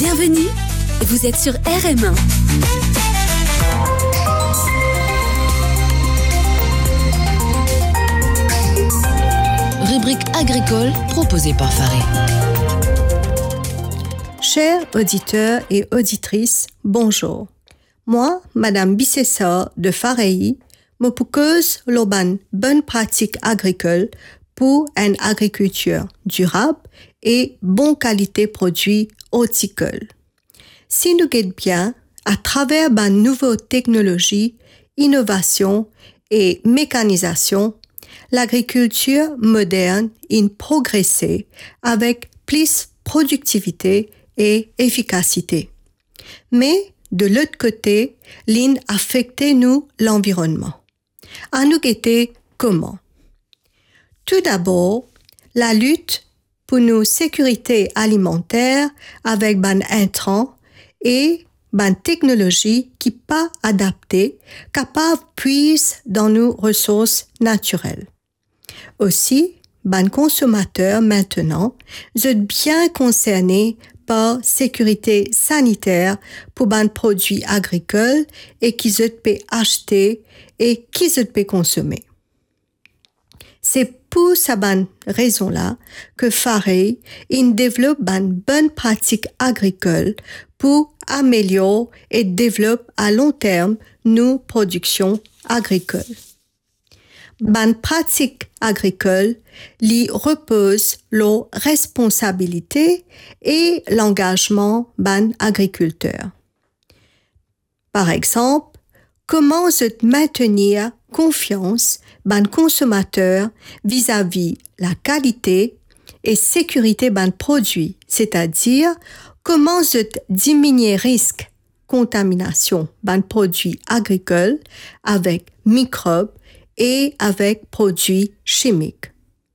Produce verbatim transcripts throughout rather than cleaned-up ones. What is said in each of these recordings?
Bienvenue, vous êtes sur R M un. Rubrique agricole proposée par Faré. Chers auditeurs et auditrices, bonjour. Moi, Madame Bissessa de Faré, me propose l'auban bonne pratique agricole pour une agriculture durable et bonne qualité produits horticoles. Si nous guettons bien, à travers de nouvelles technologies, innovations et mécanisation, l'agriculture moderne a progressé avec plus productivité et efficacité. Mais de l'autre côté, l'in affecté nous l'environnement. À nous guetter comment? Tout d'abord, la lutte pour nos sécurités alimentaires avec ban intrants et ban technologies qui pas adaptées, capables puissent dans nos ressources naturelles. Aussi, ban consommateurs maintenant, sont bien concernés par sécurité sanitaire pour ban produits agricoles et qui se peut acheter et qui se peut consommer. C'est pour cette bonne raison-là que Faré développe une bonne pratique agricole pour améliorer et développer à long terme nos productions agricoles. Bonne pratique agricole li repose la responsabilité et l'engagement ban agriculteur. Par exemple, comment se maintenir confiance ban consommateur vis-à-vis la qualité et sécurité ban produit, c'est-à-dire comment se diminuer risque contamination ban produits agricoles avec microbes et avec produits chimiques.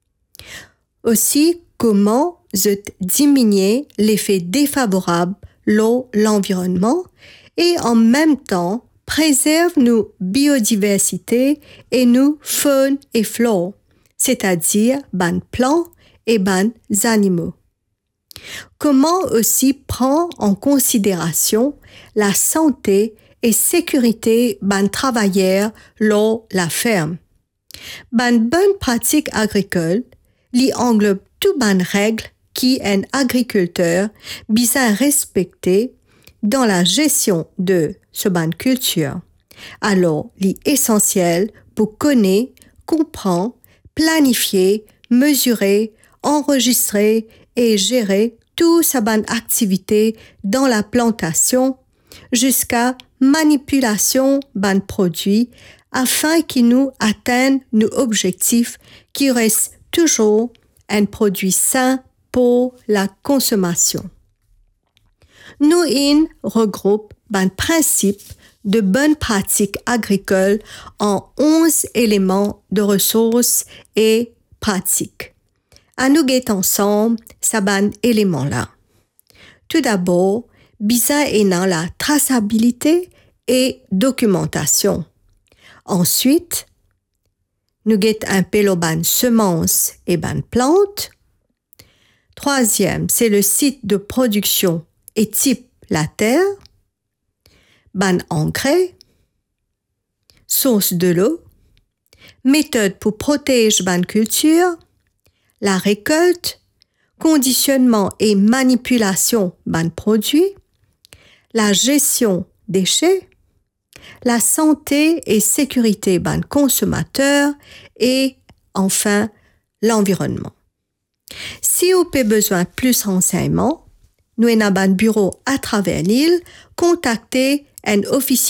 Aussi, comment se diminuer l'effet défavorable sur l'environnement et en même temps préserve nos biodiversités et nos faune et flore, c'est-à-dire ban plants et ban animaux. Comment aussi prendre en considération la santé et sécurité ban travailleurs lors la ferme. Ban bonne pratique agricole li englobe tout ban règles qui un agriculteur bisa respecter dans la gestion de ce ban culture. Alors, li essentiel pour connaître, comprendre, planifier, mesurer, enregistrer et gérer tout sa ban activité dans la plantation jusqu'à manipulation ban produits afin qu'il nous atteigne nos objectifs qui restent toujours un produit sain pour la consommation. Nous in regroupe ban principe de bonne pratique agricole en onze éléments de ressources et pratiques. À nous guetter ensemble sa ban éléments-là. Tout d'abord, bisa énan la traçabilité et documentation. Ensuite, nous guettons un peu le ban semences et ban plantes. Troisième, c'est le site de production et type la terre. Ban engrais. Source de l'eau. Méthode pour protéger ban culture. La récolte. Conditionnement et manipulation ban produits. La gestion déchets, la santé et sécurité ban consommateurs et enfin l'environnement. Si vous avez besoin de plus de renseignements, nous avons un bureau à travers l'île, contactez un officier